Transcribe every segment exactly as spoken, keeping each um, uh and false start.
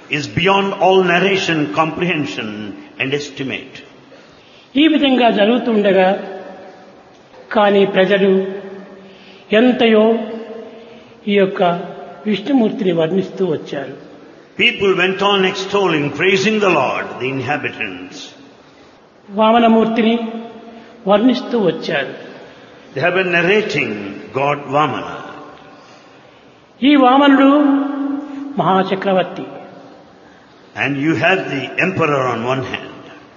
is beyond all narration, comprehension and estimate. ఈ విధంగా జరుగుతుండగా కానీ ప్రజలు ఎంతయో ఈ యొక్క విష్ణుమూర్తిని వర్ణిస్తూ వచ్చారు. People went on extolling, praising the Lord, the inhabitants. వామనమూర్తిని వర్ణిస్తూ వచ్చారు. They have been narrating God Vamana. ఈ వామనుడు మహాచక్రవర్తి. And you have the emperor on one hand.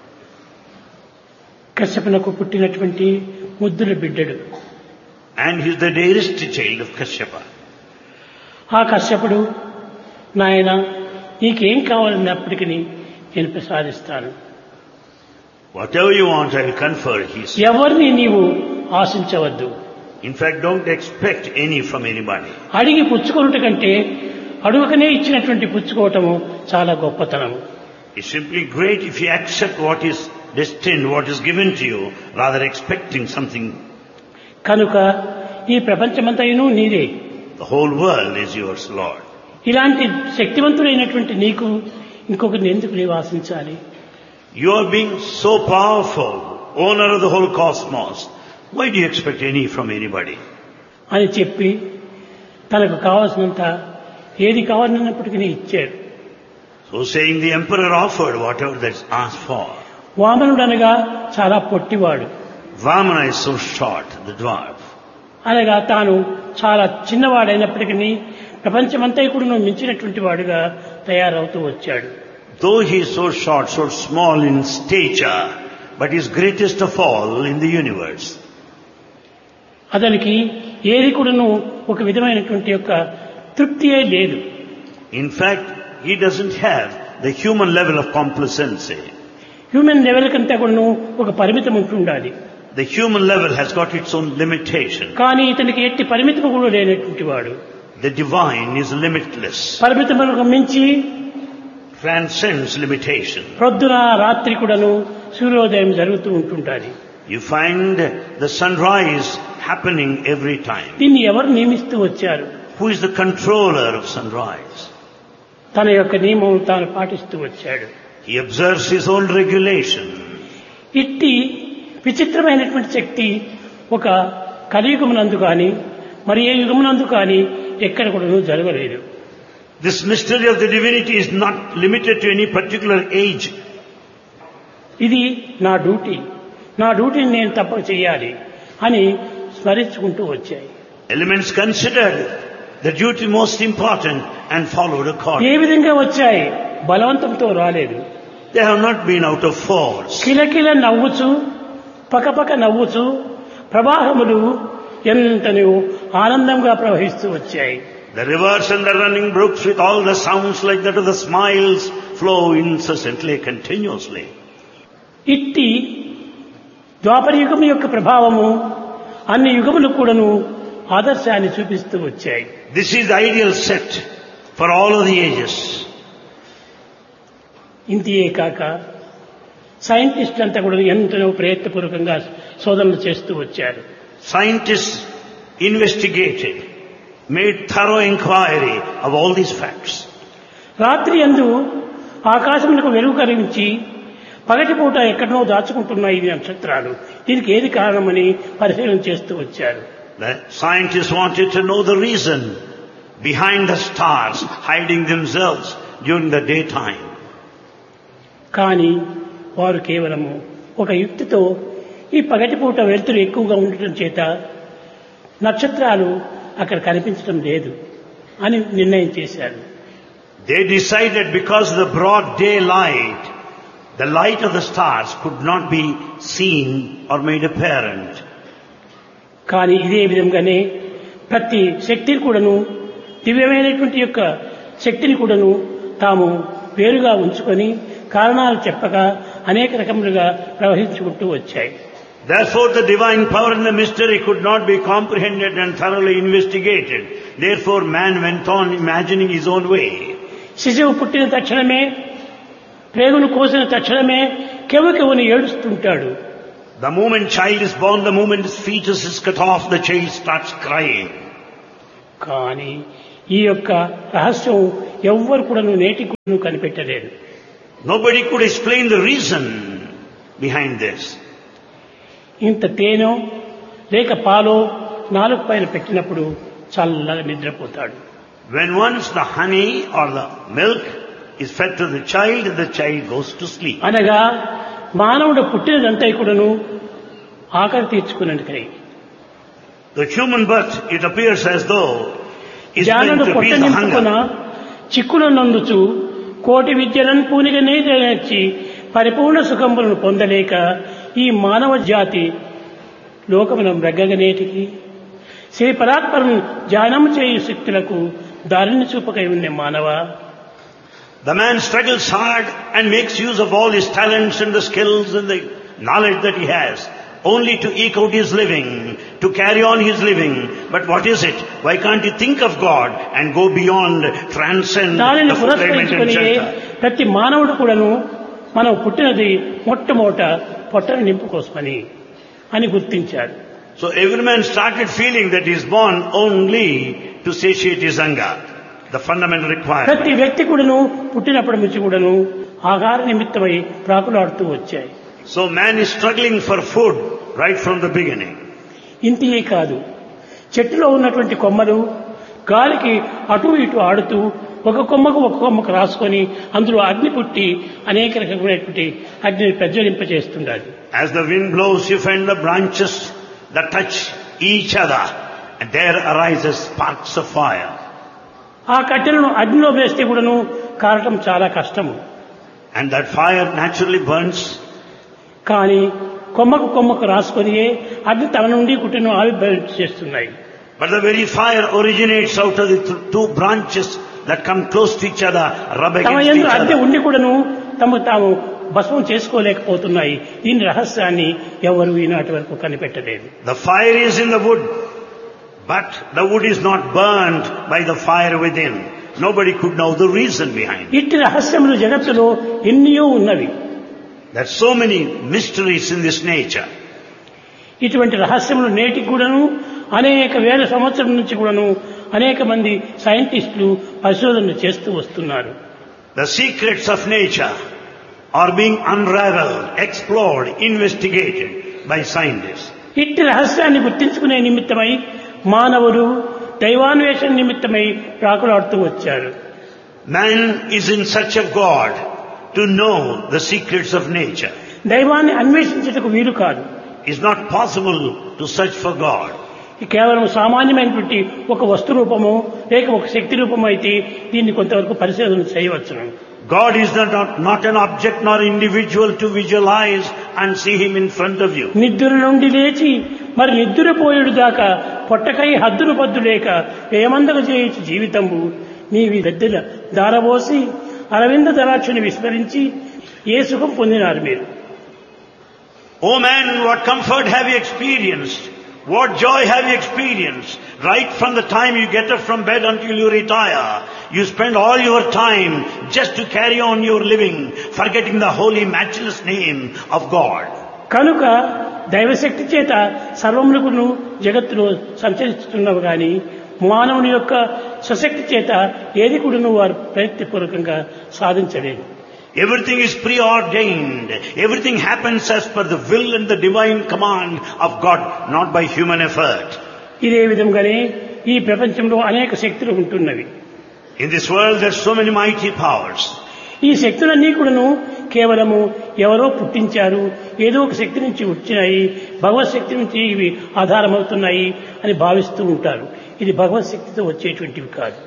కశ్యపునకు పుట్టినటువంటి ముద్దుల బిడ్డడు. And he is the dearest child of Kashyapa. ఆ కశ్యపుడు, నాయన నీకేం కావాలన్నప్పటికీ నేను ప్రసాదిస్తాను. Whatever you want, I will confer, he said. ఎవరిని నీవు ఆశించవద్దు. In fact, don't expect any from anybody. అడిగి పుచ్చుకొనుట కంటే అడుగకనే ఇచ్చినటువంటి పుచ్చుకోవటము చాలా గొప్పతనము. It's simply great if you accept what is destined, what is given to you, rather expecting something. కనుక ఈ ప్రపంచమంతయును నీదే. The whole world is yours, Lord. ఇలాంటి శక్తివంతుడైనటువంటి నీకు ఇంకొకరిని ఎందుకు నీవు ఆశించాలి? You are being so powerful, owner of the whole cosmos. Why do you expect any from anybody? అని చెప్పి తనకు కావాల్సినంత ఏది కావాలన్నప్పటికీ ఇచ్చాడు. So saying, the emperor offered whatever that's asked for. వామనుడు అనగా చాలా పొట్టివాడు. Vamana is so short, the dwarf. అనగా తాను చాలా చిన్నవాడైనప్పటికీ ప్రపంచమంతా కూడా మించినటువంటి వాడుగా తయారవుతూ వచ్చాడు. Though he is so short, so small in stature, but is greatest of all in the universe. అతనికి ఏది కూడాను ఒక విధమైనటువంటి యొక్క తృప్తియే లేదు. In fact, he doesn't have the human level of complacency. Human level కంటే కూడాను ఒక పరిమితం ఉంటుండాలి. The human level has got its own limitation. కానీ ఇతనికి ఎట్టి పరిమితం కూడా లేనటువంటి వాడు. The divine is limitless. పరిమితములకు మించి Transcends limitation. ప్రొద్దున రాత్రి కూడాను సూర్యోదయం జరుగుతూ ఉంటుంటాది. You find the sunrise happening every time. దీన్ని ఎవరు నియమిస్తూ వచ్చారు? Who is the controller of sunrise? తన యొక్క నియమం తాను పాటిస్తూ వచ్చాడు. He observes his own regulation. ఇట్టి విచిత్రమైనటువంటి శక్తి ఒక కలియుగమునందు కానీ మరి ఏ యుగమునందు కానీ ఎక్కడ కూడా జరగలేదు. This mystery of the divinity is not limited to any particular age. ఇది నా డ్యూటీ, నా డ్యూటీని నేను తప్పక చేయాలి అని స్మరించుకుంటూ వచ్చాయి. Elements considered the duty most important and followed accordingly. ఏ విధంగా వచ్చాయి? బలవంతంతో రాలేదు. They have not been out of force. కిలకిల నవ్వుచు పకపక నవ్వుచు ప్రవాహములు ఎంతనో ఆనందంగా ప్రవహిస్తూ వచ్చాయి. The rivers and the running brooks with all the sounds like that of the smiles flow incessantly, continuously. ఇట్టి ద్వాపర యుగం యొక్క ప్రభావము అన్ని యుగములు కూడాను ఆదర్శాన్ని చూపిస్తూ వచ్చాయి. This is the ideal set for all of the ages. ఇంతియే కాక సైంటిస్ట్ అంతా కూడా ఎంతో ప్రయత్నపూర్వకంగా శోధనలు చేస్తూ వచ్చారు. Scientists investigated, made thorough inquiry of all these facts. రాత్రి యందు ఆకాశమునకు వెలుగు కలిగించి పగటిపూట ఎక్కడనో దాచుకుంటున్నాయి ఈ నక్షత్రాలు. దీనికి ఏది కారణమని పరిశీలన చేస్తూ వచ్చారు. The scientists wanted to know the reason behind the stars hiding themselves during the daytime. కానీ వారు కేవలము ఒక యుక్తితో ఈ పగటిపూట వెలుతురు ఎక్కువగా ఉండటం చేత నక్షత్రాలు అక్కడ కనిపించడం లేదు అని నిర్ణయం చేశారు. They decided because of the broad daylight, the light of the stars could not be seen or made apparent. కానీ ఇదే విధంగానే ప్రతి శక్తిని కూడాను దివ్యమైనటువంటి యొక్క శక్తిని కూడాను తాము వేరుగా ఉంచుకొని కారణాలు చెప్పగా అనేక రకములుగా ప్రవహించుకుంటూ వచ్చాయి. Therefore the divine power and the mystery could not be comprehended and thoroughly investigated. Therefore man went on imagining his own way. శిశువు పుట్టిన తక్షణమే ప్రేగును కోసిన తక్షణమే కెవ్వుకెవ్వుని ఏడుస్తుంటాడు. The moment child is born, the moment his fetus is cut off, the child starts crying. కానీ ఈ యొక్క రహస్యం ఎవ్వరు కూడా నేటికి కూడా కనిపెట్టలేరు. Nobody could explain the reason behind this. ఇంత తేనో లేక పాలో నాలుగు పైన పెట్టినప్పుడు చల్లగా నిద్రపోతాడు. When once the honey or the milk is fed to the child, the child goes to sleep. అనగా మానవుడు పుట్టినదంతా కూడాను ఆకలి తీర్చుకునేందుకై. The human birth, it appears as though, is meant జ్ఞానుడు to పొట్ట appease the నింపుకున్న hunger. చిక్కులను నందుచు కోటి విద్యలను పూనిగా నేర్చి పరిపూర్ణ సుఖములను పొందలేక ఈ మానవ జాతి లోకమును రగ్గగనేటికి శ్రీ పరాత్పరం ధ్యానం చేయు శక్తులకు దారిని చూపకై ఉన్న మానవ. The man struggles hard and makes use of all his talents and the skills and the knowledge that he has, only to eke out his living, to carry on his living. But what is it? Why can't you think of God and go beyond, transcend దానిని the fulfillment and పురస్కరించుకుని shelter? ప్రతి మానవుడు కూడాను మనం పుట్టినది మొట్టమొదట పొట్టను నింపుకోసమని అని గుర్తించాడు. So every man started feeling that he is born only to satiate his hunger, the fundamental requirement. ప్రతి వ్యక్తి కూడాను పుట్టినప్పటి నుంచి కూడాను ఆహార నిమిత్తమై ప్రాకులాడుతూ వచ్చాయి. So man is struggling for food right from the beginning. ఇంతియే కాదు, చెట్టులో ఉన్నటువంటి కొమ్మలు గాలికి అటు ఇటు ఆడుతూ ఒక కొమ్మకు ఒక కొమ్మకు రాసుకొని అందులో అగ్ని పుట్టి అనేక రకమైనటువంటి అగ్నిని ప్రజ్వలింపజేస్తుండాలి. As the wind blows, you find the branches that touch each other, and there arises sparks of fire. ఆ కట్టెలను అగ్నిలో వేస్తే కూడాను కారటం చాలా కష్టము. And that fire naturally burns. కానీ కొమ్మకు కొమ్మకు రాసుకొని అగ్ని తన నుండి కుట్టెను ఆవిర్భవింప చేస్తున్నాయి. But the very fire originates out of the th- two branches that come close to each other, rub తమ against యందు each అద్దె other. ఉండి కూడాను తమకు తాము భస్మం చేసుకోలేకపోతున్నాయి. దీని రహస్యాన్ని ఎవరు ఈనాటి వరకు కనిపెట్టలేదు. The fire is in the wood, but the wood is not burnt by the fire within. Nobody could know the reason behind it. ఇట్టి రహస్యములు జగత్తులో ఎన్నో ఉన్నవి. There are so many mysteries in this nature. ఇటువంటి రహస్యములు నేటికి కూడాను అనేక వేల సంవత్సరం నుంచి కూడాను అనేక మంది సైంటిస్టులు పరిశోధనలు చేస్తూ వస్తున్నారు. The secrets of nature are being unraveled, explored, investigated by scientists. ఇట్టి రహస్యాన్ని గుర్తించుకునే నిమిత్తమై మానవుడు దైవాన్వేషణ నిమిత్తమై ప్రాకులాడుతూ వచ్చారు. Man is in search of God to know the secrets of nature. దైవాన్ని అన్వేషించుటకు వీలు కాదు. It's not possible to search for God. కేవలం సామాన్యమైనటువంటి ఒక వస్తు రూపము లేక ఒక శక్తి రూపము అయితే దీన్ని కొంతవరకు పరిశోధన చేయవచ్చును. God is not, not, not an object nor individual to visualize and see Him in front of you. నిద్ర నుండి లేచి మరి నిద్రపోయేడు దాకా పొట్టకై హద్దులు పద్దు లేక ఏమందక చేయొచ్చు జీవితంబు నీవి పెద్దల దారబోసి అరవింద దరాక్షుని విస్మరించి ఏ సుఖం పొందినారు మీరు? Oh man, what comfort have you experienced? What joy have you experienced? Right from the time you get up from bed until you retire, you spend all your time just to carry on your living, forgetting the holy, matchless name of God. కనుక దైవశక్తి చేత సర్వములకును జగత్తులో సంచరిస్తున్నవి కానీ మానవుని యొక్క స్వశక్తి చేత ఏది కూడాను వారు ప్రయత్నపూర్వకంగా సాధించలేదు. Everything is preordained. Everything happens as per the will and the divine command of God, not by human effort. ఇదే విధంగానే ఈ ప్రపంచంలో అనేక శక్తులు ఉంటున్నవి. In this world there are so many mighty powers. ఈ శక్తులన్నీ కూడాను కేవలము ఎవరో పుట్టించారు, ఏదో ఒక శక్తి నుంచి వచ్చినాయి, భగవత్ శక్తి నుంచి ఇవి ఆధారమవుతున్నాయి అని భావిస్తూ ఉంటారు. ఇది భగవత్ శక్తితో వచ్చేటువంటివి కాదు.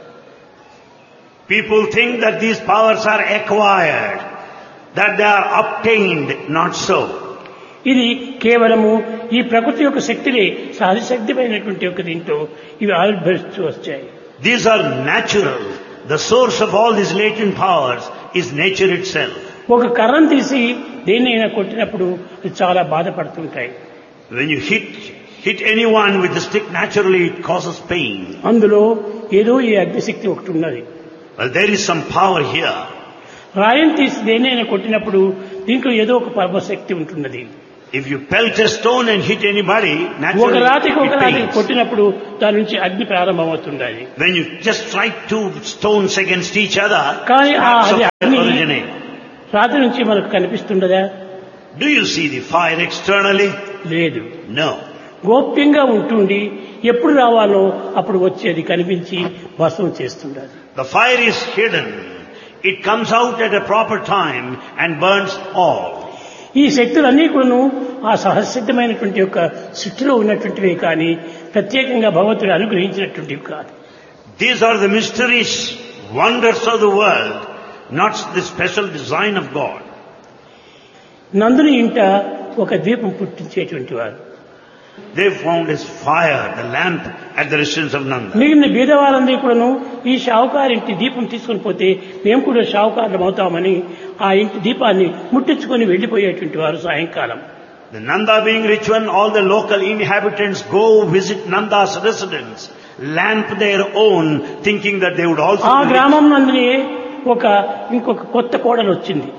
People think that these powers are acquired, that they are obtained, not so. ఇది కేవలము ఈ ప్రకృతి యొక్క శక్తిని సహజశక్తిమైనటువంటి యొక్క దీంతో ఇవి ఆవిర్భవిస్తూ వచ్చాయి. These are natural. The source of all these latent powers is nature itself. ఒక కర్రను తీసి దేన్నైనా కొట్టినప్పుడు అది చాలా బాధపడుతుంటాయి. When you hit hit anyone with the stick, naturally it causes pain. అందులో ఏదో ఈ అగ్నిశక్తి ఒకటి ఉన్నది. Well, there is some power here. రాయిని తీసి దేన్నైనా కొట్టినప్పుడు దీంట్లో ఏదో ఒక పరమశక్తి ఉంటున్నది. If you pelt a stone and hit anybody, ఒక naturally రాతికి ఒక it రాతికి pains. కొట్టినప్పుడు దాని నుంచి అగ్ని ప్రారంభమవుతుండాలి. When you just strike two stones against each other, కానీ ఆ sparks of అది fire అగ్ని originate. రాతి నుంచి మనకు కనిపిస్తుండదా? Do you see the fire externally? లేదు. No. గోప్యంగా ఉంటుండి ఎప్పుడు రావాలో అప్పుడు వచ్చేది కనిపించి భస్మం చేస్తుండాలి. The fire is hidden. It comes out at a proper time and burns all. ఈ శక్తులన్నీ కూడాను ఆ సహసిద్ధమైనటువంటి యొక్క సృష్టిలో ఉన్నటువంటివే కానీ ప్రత్యేకంగా భగవంతుడు అనుగ్రహించినటువంటివి కాదు. These are the mysteries, wonders of the world, not the special design of God. నందుని ఇంట ఒక దీపం పుట్టించేటువంటి వారు. They found his fire, the lamp at the residence of Nanda. మిగిలిన బీదవారందరూ కూడాను ఈ షావుకారింటి దీపం తీసుకుని పోతే మేము కూడా షావుకారులం అవుతామని ఆ ఇంటి దీపాన్ని ముట్టించుకొని వెళ్లిపోయేటువంటి వారు సాయంకాలం. The Nanda being rich one, all the local inhabitants go visit Nanda's residence, lamp their own, thinking that they would also ఆ be rich. గ్రామం నందునే ఒక ఇంకొక కొత్త కోడలు వచ్చింది.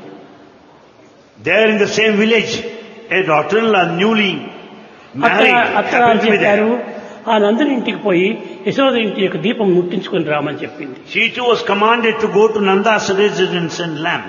There in the same village, a daughter-in-law newly అక్కడ married అక్కడ happened to be చెప్పారు there. ఆ నందుని ఇంటికి పోయి యశోద ఇంటి యొక్క దీపం ముట్టించుకొని రామని చెప్పింది. She too was commanded to go to Nanda's residence and lamp.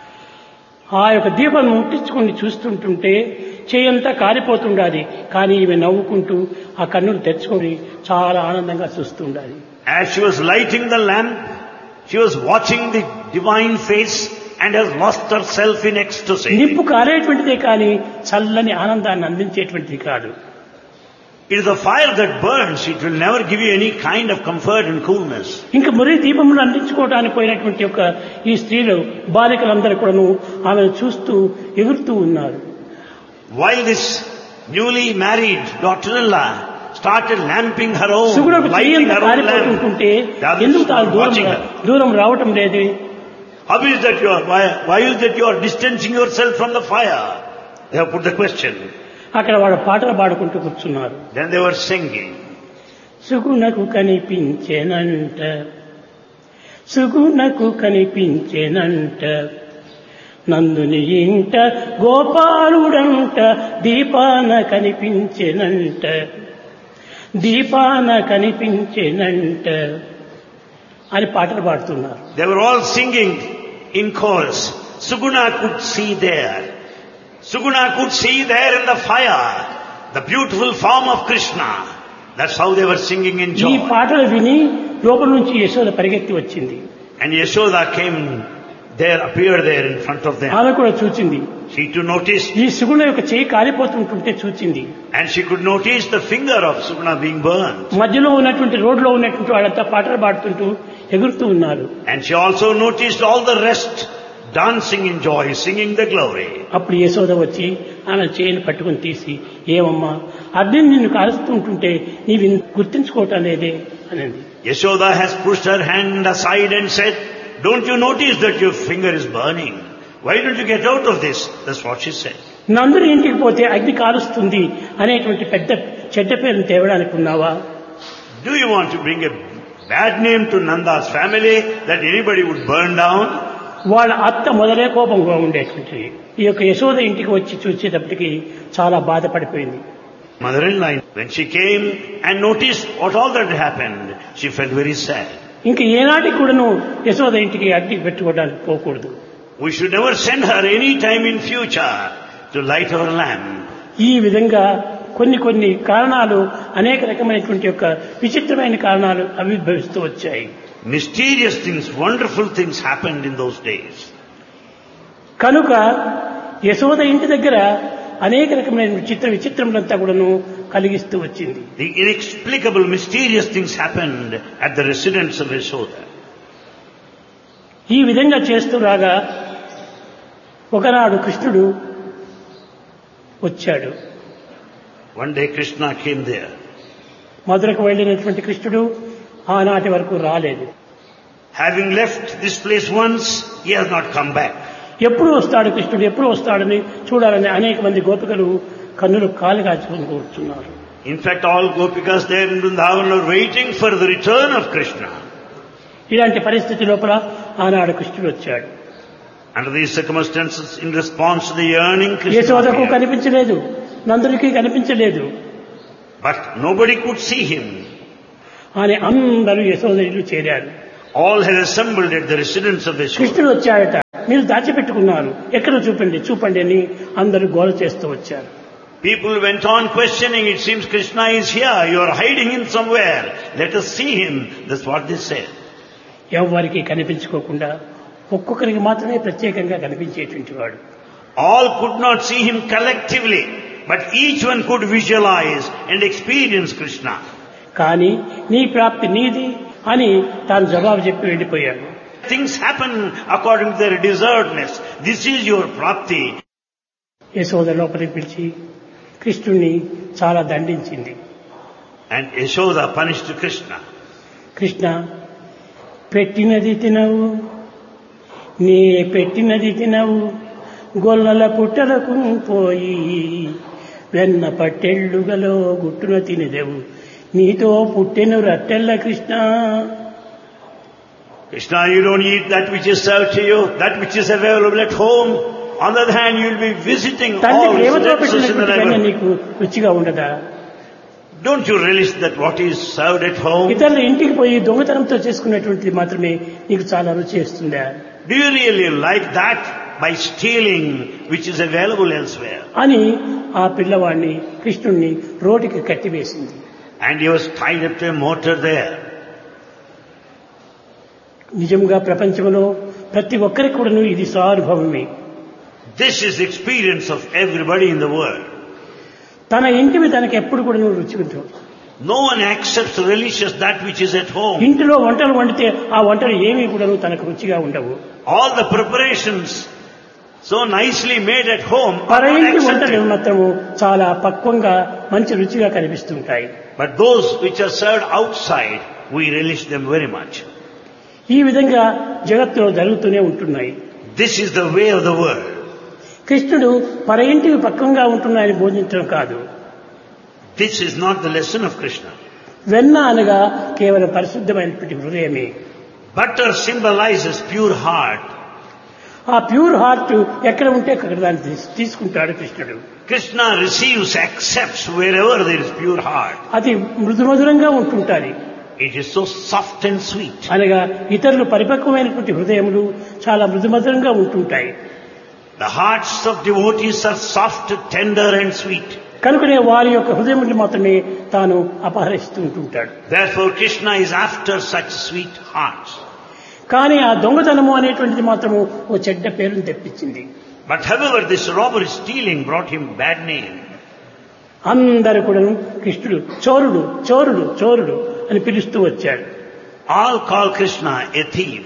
ఆ యొక్క దీపం ముట్టించుకొని చూస్తుంటుంటే చేయంతా కారిపోతుండాలి. కానీ ఈమె నవ్వుకుంటూ ఆ కన్నులు తెచ్చుకొని చాలా ఆనందంగా చూస్తుండాలి. As she was lighting the lamp, she was watching the divine face and has lost herself in ecstasy. నిప్పు కారేటువంటిదే కానీ చల్లని ఆనందాన్ని అందించేటువంటిది కాదు. It is a fire that burns. It will never give you any kind of comfort and coolness. ఇంకా మరి దీపములు అందించుకోవడానికి పోయినటువంటి యొక్క ఈ స్త్రీలు బాలికలందరూ కూడాను ఆమెను చూస్తూ ఎగురుతూ ఉన్నారు. While this newly married daughter-in-law started lamping her own, సుగుణకు lighting చెయ్యంత her own కారిపోతుంటుంటే lamp, the others ఎందుకు తాను were దూరం watching her. దూరం రావటం లేదు? How is that you are? Why, why is that you are distancing yourself from the fire? They have put the question. అక్కడ వాడు పాటలు పాడుకుంటూ కూర్చున్నారు. Then they were singing. సుగుణకు కనిపించేనంట, సుగుణకు కనిపించేనంట, నందుని ఇంట గోపాలుడంట, దీపాన కనిపించేనంట, దీపాన కనిపించేనంట అని పాటలు పాడుతున్నారు. They were all singing in chorus. Suguna could see there. Suguna could see there in the fire the beautiful form of Krishna. That's how they were singing in ఈ joy. పాటలు విని లోపల నుంచి యశోద పరిగెత్తి వచ్చింది. And Yashoda came there, appeared there in front of them. ఆమె కూడా చూచింది. She too noticed, ఈ సుగుణ యొక్క చేయి కాలిపోతుంటుంటే చూచింది. and she could notice the finger of Suguna being burned. మధ్యలో ఉన్నటువంటి రోడ్లో ఉన్నటువంటి వాళ్ళంతా పాటలు పాడుతుంటూ ఎగురుతూ ఉన్నారు. And she also noticed all the rest dancing in joy, singing the glory. అప్పుడు యశోద వచ్చి ఆమె చేయిని పట్టుకుని తీసి, ఏమమ్మా అగ్ని నిన్ను కాలుస్తుంటుంటే నీవు గుర్తించుకోవటం లేదే అనింది. Yashoda has pushed her hand aside and said, don't you notice that your finger is burning? Why don't you get out of this? That's what she said. నందుని ఇంటికి పోతే అగ్ని కాలుస్తుంది అనేటువంటి పెద్ద చెడ్డ పేరును తేవడానికి ఉన్నావా? Do you want to bring a bad name to Nanda's family that anybody would burn down? వాళ్ళ అత్త మొదలే కోపంగా ఉండేటువంటి ఈ యొక్క యశోద ఇంటికి వచ్చి చూసేటప్పటికి చాలా బాధపడిపోయింది. Mother-in-law, when she came and noticed what all that happened, she felt very sad. ఇంకా ఏనాటికి కూడాను యశోద ఇంటికి అగ్ని పెట్టుకోవడానికి పోకూడదు. We should never send her any time in future to light our lamp. ఈ విధంగా కొన్ని కొన్ని కారణాలు అనేక రకమైనటువంటి యొక్క విచిత్రమైన కారణాలు ఆవిర్భవిస్తూ వచ్చాయి. Mysterious things, wonderful things happened in those days. కనుక యశోద ఇంటి దగ్గర అనేక రకమైన విచిత్ర విచిత్రములంతా కూడాను కలిగిస్తూ వచ్చింది. The inexplicable, mysterious things happened at the residence of Yashoda. ఈ విధంగా చేస్తూ రాగా ఒకనాడు కృష్ణుడు వచ్చాడు. One day Krishna came there. మధురకు వెళ్ళినటువంటి కృష్ణుడు ఆనాటి వరకు రాలేదు. Having left this place once, he has not come back. ఎప్పుడు వస్తాడు కృష్ణుడు, ఎప్పుడు వస్తాడని చూడాలని అనేక మంది గోపికలు కన్నులు కాలు కాచుకొని కూర్చున్నారు. In fact, all gopikas there in Vrindavan are waiting for the return of Krishna. ఇలాంటి పరిస్థితి లోపల ఆనాడు కృష్ణుడు వచ్చాడు. Under these circumstances, in response to the yearning, Krishna యశోదకు appeared. కనిపించలేదు, నందునికి కనిపించలేదు But nobody could see him. అని అందరూ యశోద ఇల్లు చేరారు. All had assembled at the residence of Yashoda. కృష్ణుడు వచ్చాడట, మీరు దాచిపెట్టుకున్నారు, ఎక్కడ చూపండి చూపండి అని అందరూ గోల చేస్తూ వచ్చారు. People went on questioning, it seems Krishna is here, you are hiding him somewhere, let us see him. That's what they said. ఎవరికి కనిపించుకోకుండా ఒక్కొక్కరికి మాత్రమే ప్రత్యేకంగా కనిపించేటువంటి వాడు. All could not see him collectively, but each one could visualize and experience Krishna. కానీ నీ ప్రాప్తి నీది అని తాను జవాబు చెప్పి వెళ్ళిపోయాడు. Things happen according to their deservedness. This is your prapti. Yashoda లోపలికి పిలిచి కృష్ణుణ్ణి చాలా దండించింది. And Yashoda punished Krishna. Krishna, పెట్టినది తినవు, నీ పెట్టినది తినవు, గొల్లల పుట్టలకు పోయి వెన్న పట్టెళ్ళుగలో గుట్టున తినదెవు, నీతో పుట్టెను రట్టెల్ల Krishna. Krishna, you don't eat that which is served to you, that which is available at home. On the other hand, you will be visiting తండ్రి all ప్రేమతో relatives in పెట్టినటువంటి the వెన్న neighborhood. నీకు రుచిగా ఉండదా? Don't you relish that what is served at home? ఇతరుల ఇంటికి పోయి దొంగతనంతో చేసుకున్నటువంటిది మాత్రమే నీకు చాలా రుచి ఇస్తుందా Do you really like that by stealing which is available elsewhere? అని ఆ పిల్లవాడిని కృష్ణుణ్ణి రోటికి కట్టివేసింది. And he was tied up to a mortar there. నిజంగా ప్రపంచంలో ప్రతి ఒక్కరికి కూడాను ఇది స్వానుభవమే. This is the experience of everybody in the world. తన ఇంటివి తనకి ఎప్పుడు కూడా రుచి ఉంటుంది. No one accepts religious that which is at home. ఇంటిలో వంటలు వండితే ఆ వంటలు ఏమీ కూడా తనకు రుచిగా ఉండవు. All the preparations so nicely made at home are పర not ఇంటి వంటలు accepted. మాత్రము చాలా పక్వంగా మంచి రుచిగా కనిపిస్తుంటాయి. But those which are served outside, we relish them very much. ఈ విధంగా జగత్తులో జరుగుతూనే ఉంటున్నాయి. This is the way of the world. కృష్ణుడు పర ఇంటివి పక్వంగా ఉంటున్నాయని బోధించడం కాదు. This is not the lesson of Krishna. వెన్న అనగా కేవలం పరిశుద్ధమైనటువంటి హృదయమే. Butter symbolizes pure heart. ఆ ప్యూర్ హార్ట్ ఎక్కడ ఉంటే అక్కడ దాన్ని తీస్- తీసుకుంటాడు కృష్ణుడు. Krishna receives, accepts wherever there is pure heart. అది మృదుమధురంగా ఉంటుంటాది. It is so soft and sweet. అనగా ఇతరులు పరిపక్వమైనటువంటి హృదయములు చాలా మృదుమధురంగా ఉంటుంటాయి. The hearts of devotees are soft, tender and sweet. కనుకనే వారి యొక్క హృదయములు మాత్రమే తాను అపహరిస్తూ ఉంటుంటాడు. Therefore Krishna is after such sweet hearts. కానీ ఆ దొంగతనము అనేటువంటిది మాత్రము ఓ చెడ్డ పేరును తెప్పించింది. But however, this robbery stealing brought him bad name. అందరూ కూడా కృష్ణుడు చోరుడు చోరుడు చోరుడు అని పిలుస్తూ వచ్చాడు. All call Krishna a thief.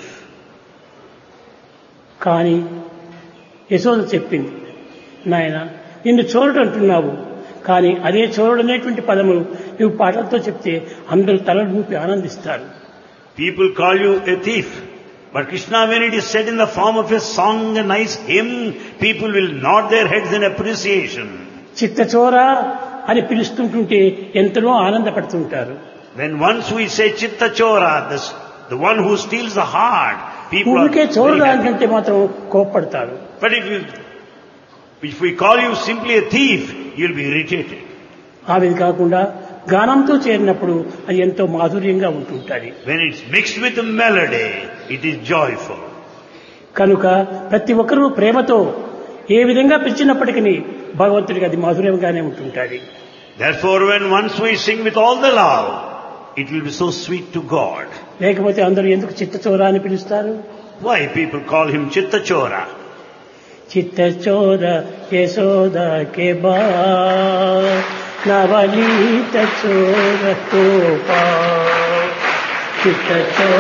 కానీ యశోద చెప్పింది, నాయన నిన్ను చోరుడు అంటున్నావు, కానీ అదే చోరుడు అనేటువంటి పదము నువ్వు పాటలతో చెప్తే అందరూ తలలు ఊపి ఆనందిస్తారు. People call you a thief. But Krishna, when it is said in the form of a song, a nice hymn, people will nod their heads in appreciation. చిత్తచోర అని పిలుస్తుంటుంటే ఎంతనో ఆనందపడుతుంటారు. When once we say Chitta Chora, this, the one who steals the heart, people are ఊరికే very చోరుడా happy. అంటే మాత్రం కోప్పడతారు. But if you, if we call you simply a thief, you'll be irritated. ఆమెది కాకుండా గానంతో చేరినప్పుడు అది ఎంతో మాధుర్యంగా ఉంటుంటుంది. When it's mixed with a melody, it is joyful. కనుక ప్రతి ఒక్కరూ ప్రేమతో ఏ విధంగా పిలిచినప్పటికీ భగవంతుడికి అది మాధుర్యంగానే ఉంటుంటుంది. Therefore, when once we sing with all the love, it will be so sweet to God. లేకపోతే అందరూ ఎందుకు చిత్తచోర అని పిలుస్తారు? Why people call him Chitta Chora? చిత్తచోర Yashoda కే బా నవనీత చోర తోపా చిత్తచోర